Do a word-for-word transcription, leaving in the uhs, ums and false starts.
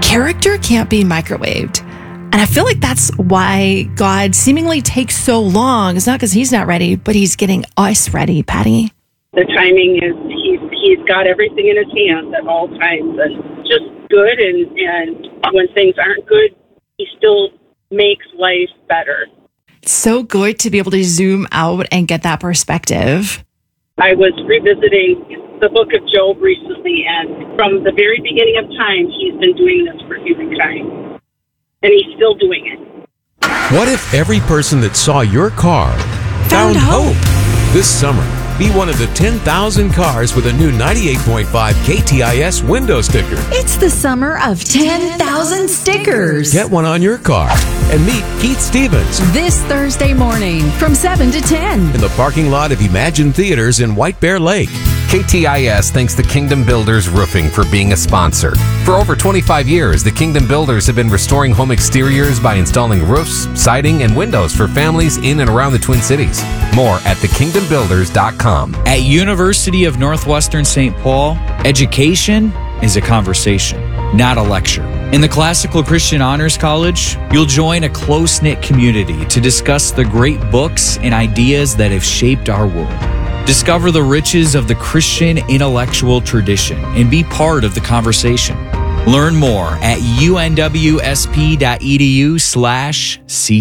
Character can't be microwaved. And I feel like that's why God seemingly takes so long. It's not because he's not ready, but he's getting us ready, Patty. The timing is, he's, he's got everything in his hands at all times, and just good. And, and when things aren't good, he still makes life better. It's so good to be able to zoom out and get that perspective. I was revisiting the book of Job recently, and from the very beginning of time, he's been doing this for humankind. And he's still doing it. What if every person that saw your car Found found, hope. hope? This summer, be one of the ten thousand cars with a new ninety-eight point five K T I S window sticker. It's the summer of ten thousand stickers. Get one on your car and meet Keith Stevens This Thursday morning from seven to ten. in the parking lot of Imagine Theaters in White Bear Lake. K T I S thanks the Kingdom Builders Roofing for being a sponsor. For over twenty-five years, the Kingdom Builders have been restoring home exteriors by installing roofs, siding, and windows for families in and around the Twin Cities. More at the kingdom builders dot com. At University of Northwestern Saint Paul, education is a conversation, not a lecture. In the Classical Christian Honors College, you'll join a close-knit community to discuss the great books and ideas that have shaped our world. Discover the riches of the Christian intellectual tradition and be part of the conversation. Learn more at U N W S P dot E D U slash C.